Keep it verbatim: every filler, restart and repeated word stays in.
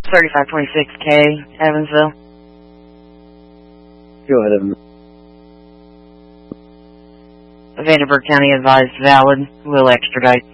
thirty-five twenty-six K, Evansville. Go ahead, Evan. Vanderburgh County advised valid. Will extradite.